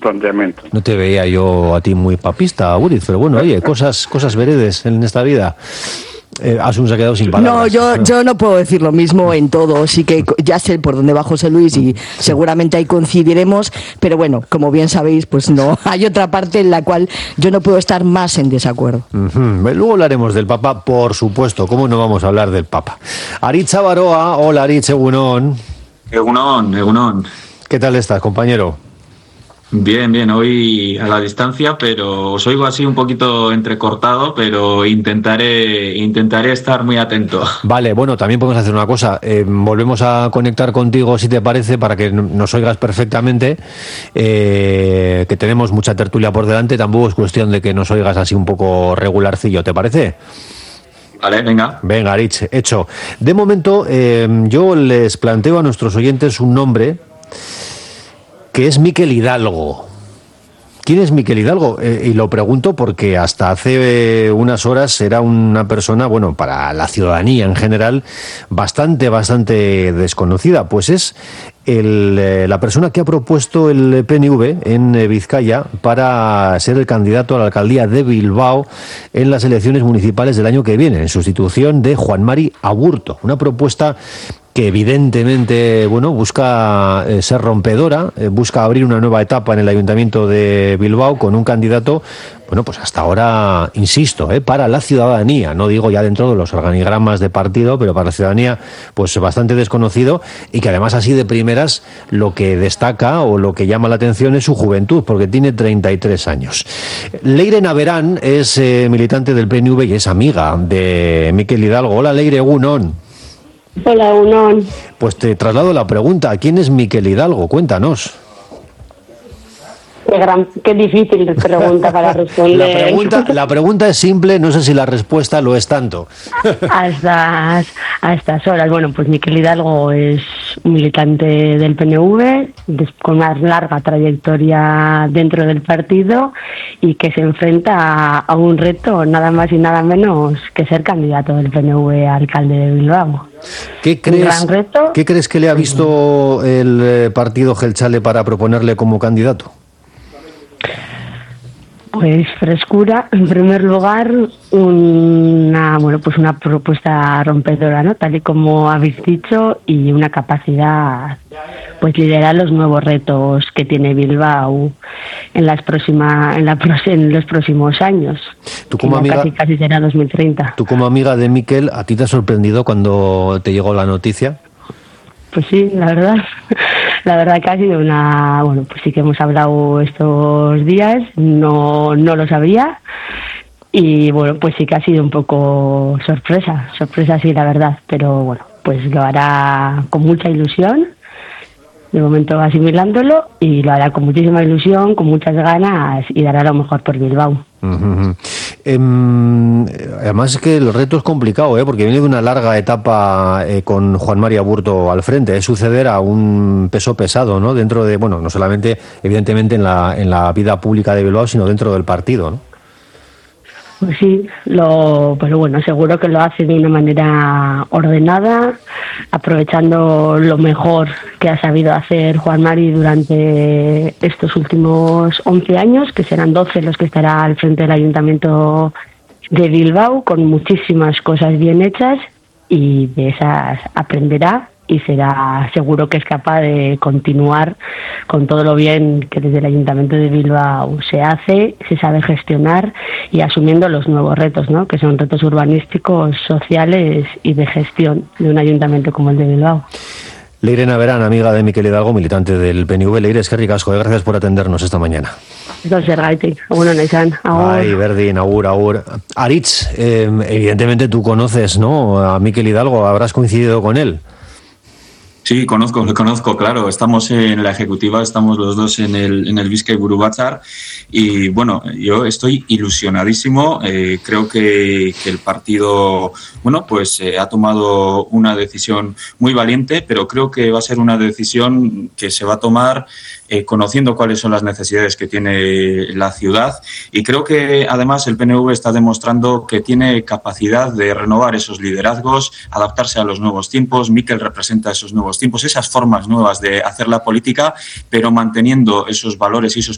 planteamientos. No te veía yo a ti muy papista, Uriz, pero bueno, oye, cosas veredes en esta vida. Asun se ha quedado sin palabras. No, yo no puedo decir lo mismo en todo. Sí que ya sé por dónde va José Luis y seguramente ahí coincidiremos, pero bueno, como bien sabéis, pues no, hay otra parte en la cual yo no puedo estar más en desacuerdo. Luego hablaremos del Papa, por supuesto. ¿Cómo no vamos a hablar del Papa? Aritz Baroa, hola Aritz, egunon. Egunon. ¿Qué tal estás, compañero? Bien, hoy a la distancia, pero os oigo así un poquito entrecortado, pero intentaré estar muy atento. Vale, bueno, también podemos hacer una cosa, volvemos a conectar contigo, si te parece, para que nos oigas perfectamente, que tenemos mucha tertulia por delante, tampoco es cuestión de que nos oigas así un poco regularcillo, ¿te parece? Vale, venga. Venga, Aritz, hecho. De momento, yo les planteo a nuestros oyentes un nombre que es Mikel Hidalgo. ¿Quién es Mikel Hidalgo? Y lo pregunto porque hasta hace unas horas era una persona, bueno, para la ciudadanía en general, bastante desconocida. Pues es la persona que ha propuesto el PNV en Vizcaya para ser el candidato a la alcaldía de Bilbao en las elecciones municipales del año que viene, en sustitución de Juan Mari Aburto. Una propuesta que evidentemente, bueno, busca ser rompedora, busca abrir una nueva etapa en el Ayuntamiento de Bilbao con un candidato, bueno, pues hasta ahora, insisto, para la ciudadanía, no digo ya dentro de los organigramas de partido, pero para la ciudadanía, pues bastante desconocido, y que además así de primeras lo que destaca o lo que llama la atención es su juventud, porque tiene 33 años. Leire Naverán es militante del PNV y es amiga de Mikel Hidalgo. Hola Leire, egunon. Hola, Unón. Pues te traslado la pregunta. ¿Quién es Mikel Hidalgo? Cuéntanos. Qué difícil pregunta para responder. La pregunta es simple, no sé si la respuesta lo es tanto. A estas horas. Bueno, pues Mikel Hidalgo es un militante del PNV con una larga trayectoria dentro del partido y que se enfrenta a un reto nada más y nada menos que ser candidato del PNV a alcalde de Bilbao. ¿Qué crees que le ha visto el partido Jeltzale para proponerle como candidato? Pues frescura, en primer lugar, una propuesta rompedora, ¿no? Tal y como habéis dicho, y una capacidad, pues liderar los nuevos retos que tiene Bilbao en los próximos años. Tú como amiga, casi será 2030. Tú como amiga de Mikel, ¿a ti te ha sorprendido cuando te llegó la noticia? Pues sí, la verdad que ha sido pues sí que hemos hablado estos días, no lo sabía y bueno, pues sí que ha sido un poco sorpresa sí, la verdad, pero bueno, pues lo hará con mucha ilusión, de momento asimilándolo, y lo hará con muchísima ilusión, con muchas ganas y dará lo mejor por Bilbao. Además es que el reto es complicado, porque viene de una larga etapa con Juan Mari Aburto al frente, es suceder a un peso pesado, ¿no? Dentro de, bueno, no solamente evidentemente en la vida pública de Bilbao, sino dentro del partido, ¿no? Pues sí, pero bueno, seguro que lo hace de una manera ordenada, aprovechando lo mejor que ha sabido hacer Juan Mari durante estos últimos 11 años, que serán 12 los que estará al frente del Ayuntamiento de Bilbao, con muchísimas cosas bien hechas, y de esas aprenderá y será seguro que es capaz de continuar con todo lo bien que desde el Ayuntamiento de Bilbao se hace, se sabe gestionar y asumiendo los nuevos retos, ¿no? Que son retos urbanísticos, sociales y de gestión de un ayuntamiento como el de Bilbao. Leire Naverán, amiga de Mikel Hidalgo, militante del PNV. Leire, eskerrik asko, gracias por atendernos esta mañana. Ay, Berdin, agur. Aritz, evidentemente tú conoces, ¿no?, a Mikel Hidalgo, habrás coincidido con él. Sí, le conozco, claro. Estamos en la ejecutiva, estamos los dos en el Bizkai Buru Batzar y bueno, yo estoy ilusionadísimo. Creo que el partido, bueno, pues ha tomado una decisión muy valiente, pero creo que va a ser una decisión que se va a tomar conociendo cuáles son las necesidades que tiene la ciudad, y creo que además el PNV está demostrando que tiene capacidad de renovar esos liderazgos, adaptarse a los nuevos tiempos. Mikel representa esos nuevos tiempos, esas formas nuevas de hacer la política, pero manteniendo esos valores y esos